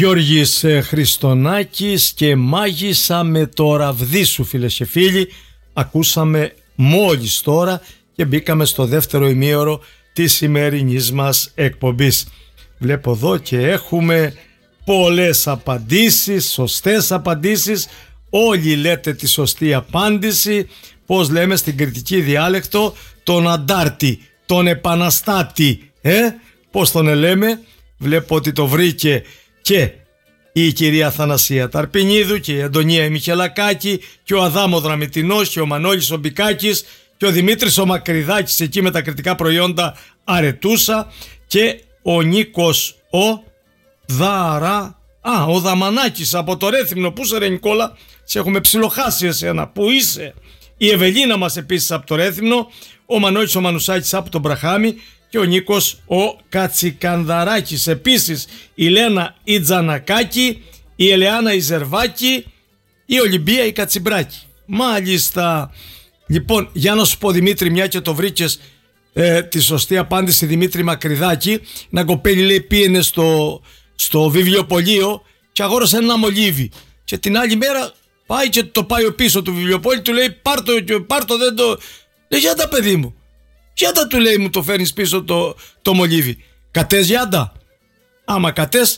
Γιώργης Χριστονάκης και μάγισσα με το ραβδί σου, φίλες και φίλοι. Ακούσαμε μόλις τώρα και μπήκαμε στο δεύτερο ημίωρο της σημερινής μας εκπομπής. Βλέπω εδώ και έχουμε πολλές απαντήσεις, σωστές απαντήσεις. Όλοι λέτε τη σωστή απάντηση. Πώς λέμε στην κριτική διάλεκτο, τον αντάρτη, τον επαναστάτη, πώς τον λέμε. Βλέπω ότι το βρήκε και η κυρία Θανασία Ταρπινίδου και η Αντωνία η Μιχελακάκη και ο Αδάμο Δραμητινός και ο Μανώλης ο Μπικάκης και ο Δημήτρης ο Μακριδάκης εκεί με τα κριτικά προϊόντα Αρετούσα και ο Νίκος ο ο Δαμανάκης από το Ρέθυμνο. Πού είσαι ρε Νικόλα, σε έχουμε ψιλοχάσει εσένα, πού είσαι? Η Ευελίνα μας επίσης από το Ρέθυμνο, ο Μανώλης ο Μανουσάκης από τον Μπραχάμι και ο Νίκος ο Κατσικανδαράκης. Επίσης η Λένα η Τζανακάκη, η Ελεάνα η Ζερβάκη, η Ολυμπία η Κατσιμπράκη. Μάλιστα. Λοιπόν, για να σου πω Δημήτρη, μια και το βρήκες τη σωστή απάντηση, Δημήτρη Μακριδάκη, να κοπέλι λέει πήγαινε στο βιβλιοπωλείο και αγόρασε ένα μολύβι και την άλλη μέρα πάει και το πάει πίσω του βιβλιοπόλη, του λέει πάρτο δεν το... Λέει γιάντα παιδί μου, γιάντα του λέει μου το φέρνεις πίσω το μολύβι. Κατές γιάντα? Άμα κατές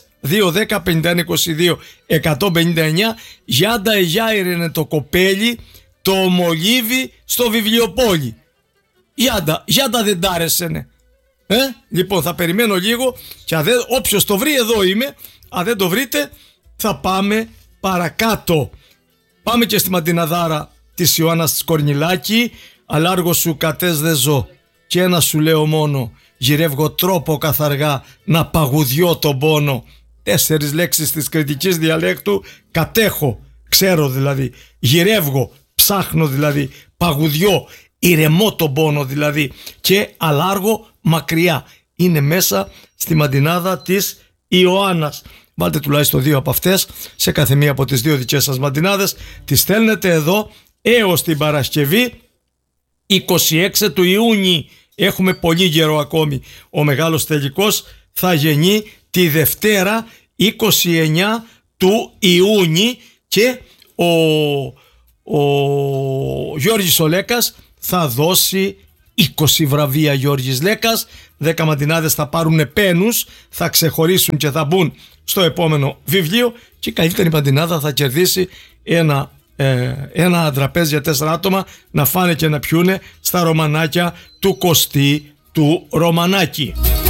2-10-51-22-159 γιάντα εγιάιρενε το κοπέλι το μολύβι στο βιβλιοπόλη. Γιάντα δεν τ' άρεσενε. Λοιπόν, θα περιμένω λίγο και όποιος το βρει, εδώ είμαι. Αν δεν το βρείτε θα πάμε παρακάτω. Πάμε και στη Μαντιναδάρα της Ιωάννας της Κορνιλάκη. Αλάργο σου κατές δε ζω και ένα σου λέω μόνο, γυρεύγω τρόπο καθαργά να παγουδιώ τον πόνο. 4 λέξεις της κριτικής διαλέκτου. Κατέχω, ξέρω δηλαδή, γυρεύγω, ψάχνω δηλαδή, παγουδιώ, ηρεμώ τον πόνο δηλαδή, και αλάργο μακριά. Είναι μέσα στη Μαντινάδα της Ιωάννας. Βάλτε τουλάχιστον 2 από αυτές σε κάθε μία από τις 2 δικές σας μαντινάδες. Τις στέλνετε εδώ έως την Παρασκευή 26 του Ιούνιου. Έχουμε πολύ καιρό ακόμη. Ο μεγάλος τελικός θα γεννεί τη Δευτέρα 29 του Ιούνιου και ο Γιώργης ο Λέκας θα δώσει 20 βραβεία. Γιώργης Λέκας, 10 μαντινάδες θα πάρουν πένους, θα ξεχωρίσουν και θα μπουν στο επόμενο βιβλίο και η καλύτερη μαντινάδα θα κερδίσει ένα τραπέζι για 4 άτομα να φάνε και να πιούνε στα ρωμανάκια του Κωστή του Ρωμανάκη.